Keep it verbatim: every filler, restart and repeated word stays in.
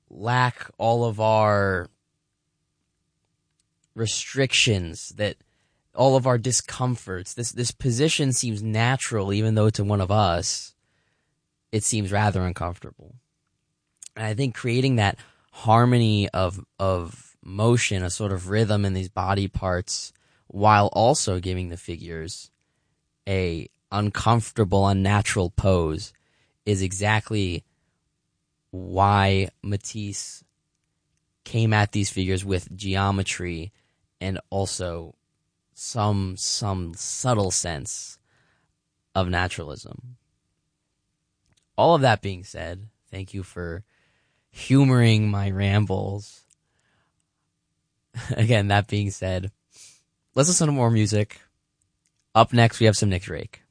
lack all of our restrictions, that all of our discomforts. This this position seems natural, even though to one of us, it seems rather uncomfortable. And I think creating that harmony of of motion, a sort of rhythm in these body parts, while also giving the figures a uncomfortable, unnatural pose, is exactly why Matisse came at these figures with geometry and also some some subtle sense of naturalism. All of that being said, thank you for humoring my rambles. Again, that being said, let's listen to more music. Up next, we have some Nick Drake.